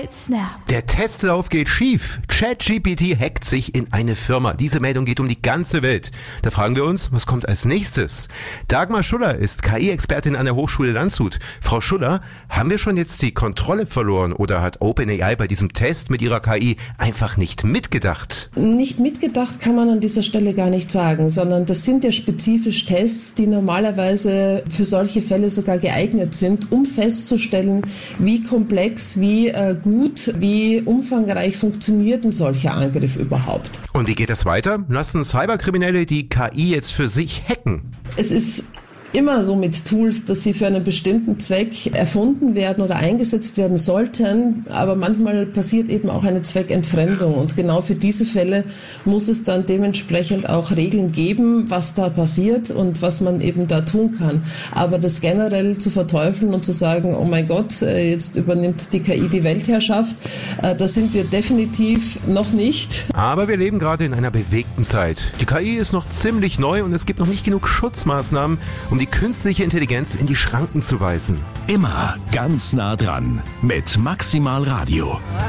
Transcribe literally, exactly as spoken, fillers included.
Snap. Der Testlauf geht schief. ChatGPT hackt sich in eine Firma. Diese Meldung geht um die ganze Welt. Da fragen wir uns, was kommt als nächstes? Dagmar Schuller ist K I-Expertin an der Hochschule Landshut. Frau Schuller, haben wir schon jetzt die Kontrolle verloren oder hat OpenAI bei diesem Test mit ihrer K I einfach nicht mitgedacht? Nicht mitgedacht kann man an dieser Stelle gar nicht sagen, sondern das sind ja spezifisch Tests, die normalerweise für solche Fälle sogar geeignet sind, um festzustellen, wie komplex, wie äh, gut, wie umfangreich funktioniert ein solcher Angriff überhaupt. Und wie geht es weiter? Lassen Cyberkriminelle die K I jetzt für sich hacken? Es ist immer so mit Tools, dass sie für einen bestimmten Zweck erfunden werden oder eingesetzt werden sollten, aber manchmal passiert eben auch eine Zweckentfremdung und genau für diese Fälle muss es dann dementsprechend auch Regeln geben, was da passiert und was man eben da tun kann. Aber das generell zu verteufeln und zu sagen, oh mein Gott, jetzt übernimmt die K I die Weltherrschaft, da sind wir definitiv noch nicht. Aber wir leben gerade in einer bewegten Zeit. Die K I ist noch ziemlich neu und es gibt noch nicht genug Schutzmaßnahmen, um die künstliche Intelligenz in die Schranken zu weisen. Immer ganz nah dran mit Maximal Radio.